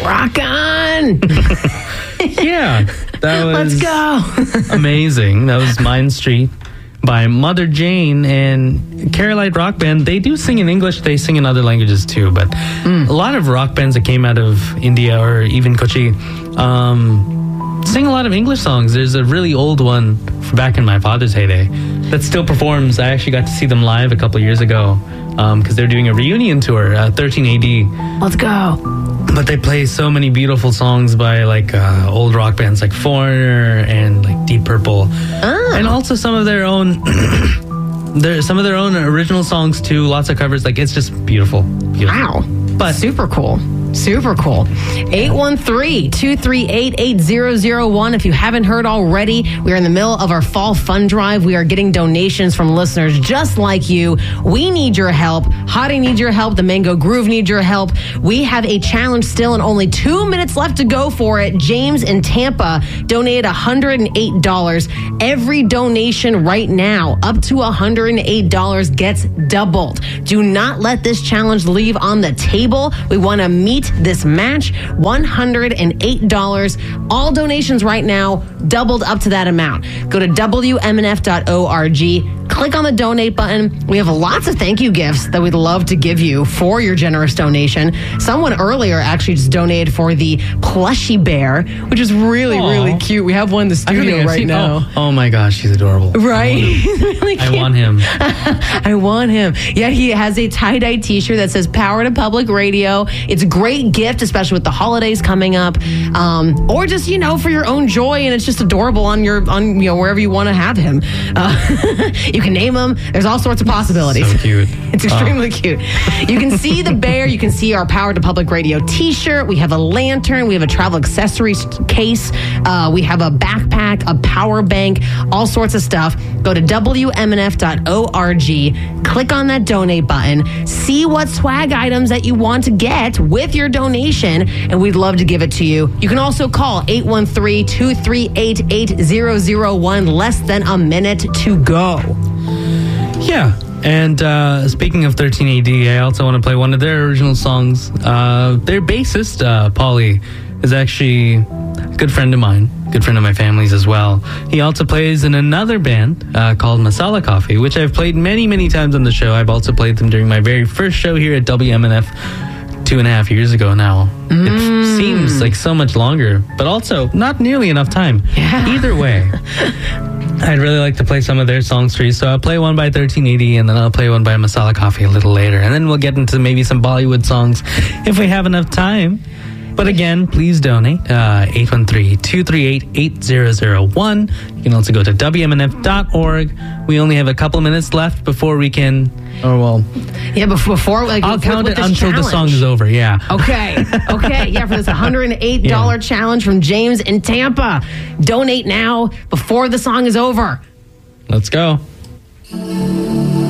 Rock on! Yeah, that was Let's go. amazing. That was Mine Street by Mother Jane and Keralite Rock Band. They do sing in English. They sing in other languages too. But a lot of rock bands that came out of India or even Kochi sing a lot of English songs. There's a really old one from back in my father's heyday that still performs. I actually got to see them live a couple of years ago because they're doing a reunion tour, 13 AD. Let's go. But they play so many beautiful songs by like old rock bands like Foreigner and like Deep Purple, and also some of their own, some of their own original songs too. Lots of covers. Like it's just beautiful. Wow. But super cool. Super cool. 813-238-8001. If you haven't heard already, we are in the middle of our fall fund drive. We are getting donations from listeners just like you. We need your help. Hottie needs your help. The Mango Groove needs your help. We have a challenge still and only 2 minutes left to go for it. James in Tampa donated $108. Every donation right now up to $108 gets doubled. Do not let this challenge leave on the table. We want to meet this match, $108. All donations right now doubled up to that amount. Go to WMNF.org, click on the donate button. We have lots of thank you gifts that we'd love to give you for your generous donation. Someone earlier actually just donated for the plushie bear, which is really, really cute. We have one in the studio right now. Oh my gosh, he's adorable. Right? Really cute. I want him. I want him. Yeah, he has a tie-dye t-shirt that says Power to Public Radio. It's a great gift, especially with the holidays coming up. Or just, for your own joy, and it's just adorable on wherever you want to have him. You can name him. There's all sorts of possibilities. So cute. It's extremely cute. You can see the bear. You can see our Power to Public Radio t-shirt. We have a lantern. We have a travel accessories case. We have a backpack, a power bank, all sorts of stuff. Go to WMNF.org. Click on that donate button. See what swag items that you want to get with your donation, and we'd love to give it to you. You can also call 813-238-8001. Less than a minute to go. Yeah. And speaking of 13 AD, I also want to play one of their original songs. Their bassist, Paulie, is actually a good friend of mine, good friend of my family's as well. He also plays in another band called Masala Coffee, which I've played many, many times on the show. I've also played them during my very first show here at WMNF 2.5 years ago now. It seems like so much longer, but also not nearly enough time. Yeah. Either way. I'd really like to play some of their songs for you. So I'll play one by 1380 and then I'll play one by Masala Coffee a little later. And then we'll get into maybe some Bollywood songs if we have enough time. But again, please donate, 813-238-8001. You can also go to WMNF.org. We only have a couple minutes left before we can... Yeah, before I'll count it until challenge. the song is over, yeah. Okay. Yeah, for this $108 challenge from James in Tampa. Donate now before the song is over. Let's go.